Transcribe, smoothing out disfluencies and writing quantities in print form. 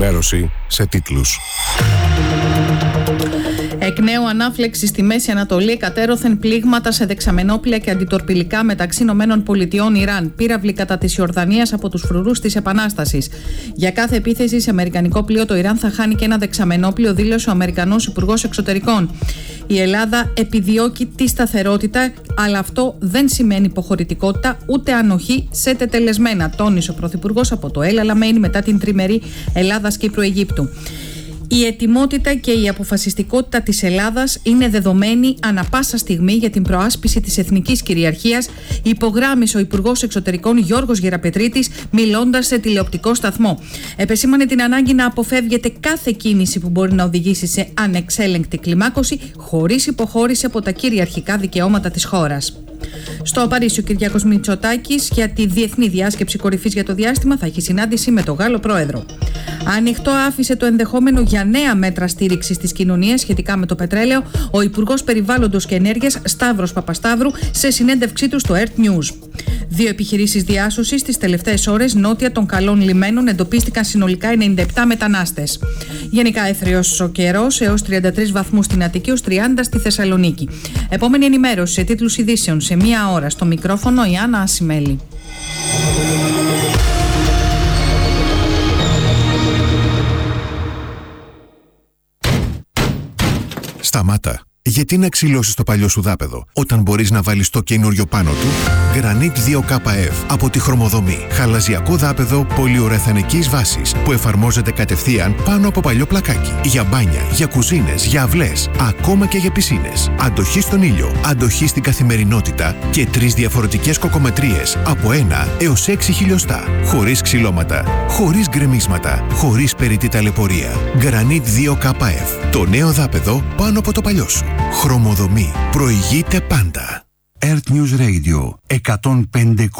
ενημέρωση σε τίτλους. Εκ νέου ανάφλεξη στη Μέση Ανατολή, κατέρωθεν πλήγματα σε δεξαμενόπλια και αντιτορπιλικά μεταξύ ΗΠΑ Ιράν. Πύραυλοι κατά της Ιορδανίας από τους φρουρούς της Επανάστασης. Για κάθε επίθεση σε αμερικανικό πλοίο, το Ιράν θα χάνει και ένα δεξαμενόπλιο, δήλωσε ο Αμερικανός Υπουργός Εξωτερικών. Η Ελλάδα επιδιώκει τη σταθερότητα, αλλά αυτό δεν σημαίνει υποχωρητικότητα ούτε ανοχή σε τετελεσμένα, τόνισε ο Πρωθυπουργός από το Ελ-Αλαμέιν μετά την τριμερή Ελλάδας-Κύπρου-Αιγύπτου. Η ετοιμότητα και η αποφασιστικότητα της Ελλάδας είναι δεδομένη ανα πάσα στιγμή για την προάσπιση της εθνικής κυριαρχίας, υπογράμμισε ο Υπουργός Εξωτερικών Γιώργος Γεραπετρίτης, μιλώντας σε τηλεοπτικό σταθμό. Επεσήμανε την ανάγκη να αποφεύγεται κάθε κίνηση που μπορεί να οδηγήσει σε ανεξέλεγκτη κλιμάκωση, χωρίς υποχώρηση από τα κυριαρχικά δικαιώματα της χώρας. Στο Παρίσι, ο Κυριάκος Μητσοτάκης για τη Διεθνή Διάσκεψη Κορυφής για το Διάστημα θα έχει συνάντηση με τον Γάλλο Πρόεδρο. Ανοιχτό άφησε το ενδεχόμενο για νέα μέτρα στήριξης της κοινωνίας σχετικά με το πετρέλαιο ο Υπουργός Περιβάλλοντος και Ενέργειας Σταύρος Παπασταύρου σε συνέντευξή του στο Earth News. 2 επιχειρήσεις διάσωσης τις τελευταίες ώρες νότια των Καλών Λιμένων εντοπίστηκαν συνολικά 97 μετανάστες. Γενικά έθριος ο καιρός έως 33 βαθμούς στην Αττική ως 30 στη Θεσσαλονίκη. Επόμενη ενημέρωση σε τίτλους ειδήσεων σε 1 ώρα. Στο μικρόφωνο η Άννα Ασημέλη. Σταμάτα. Γιατί να ξυλώσεις το παλιό σου δάπεδο όταν μπορείς να βάλεις το καινούριο πάνω του? Granit 2KF από τη Χρωμοδομή. Χαλαζιακό δάπεδο πολυουρεθανικής βάσης που εφαρμόζεται κατευθείαν πάνω από παλιό πλακάκι. Για μπάνια, για κουζίνες, για αυλές, ακόμα και για πισίνες. Αντοχή στον ήλιο, αντοχή στην καθημερινότητα και 3 διαφορετικές κοκομετρίες από 1 έως 6 χιλιοστά. Χωρίς ξυλώματα, χωρίς γκρεμίσματα, χωρίς περιττή ταλαιπωρία. Granit 2KF. Το νέο δάπεδο πάνω από το παλιό σου. Χρωμοδομή. Προηγείται πάντα. Earth News Radio 105,1.